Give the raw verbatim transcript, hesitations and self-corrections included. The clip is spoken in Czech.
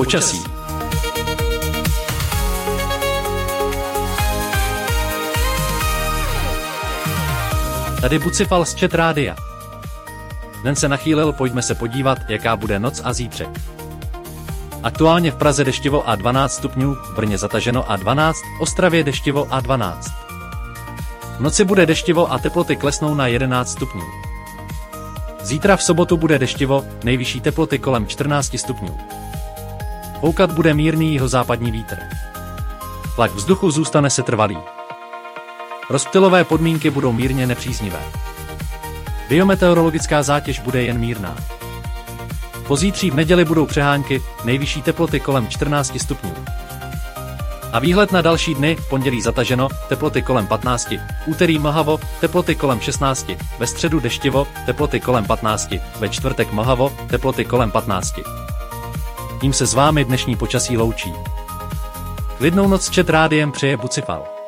Počasí. Tady Bucifal z Chat Rádia. Den se nachýlil, pojďme se podívat, jaká bude noc a zítřek. Aktuálně v Praze deštivo a dvanáct stupňů, v Brně zataženo a dvanáct, v Ostravě deštivo a dvanáct. V noci bude deštivo a teploty klesnou na jedenáct stupňů. Zítra v sobotu bude deštivo, nejvyšší teploty kolem čtrnáct stupňů. Foukat bude mírný jihozápadní vítr. Tlak vzduchu zůstane setrvalý. Rozptylové podmínky budou mírně nepříznivé. Biometeorologická zátěž bude jen mírná. Pozítří v neděli budou přehánky, nejvyšší teploty kolem čtrnáct stupňů. A výhled na další dny: pondělí zataženo, teploty kolem patnáct, úterý mlhavo, teploty kolem šestnáct, ve středu deštivo, teploty kolem patnáct, ve čtvrtek mlhavo, teploty kolem patnáct. Tím se s vámi dnešní počasí loučí. Klidnou noc s Chat Rádiem přeje Bucifal.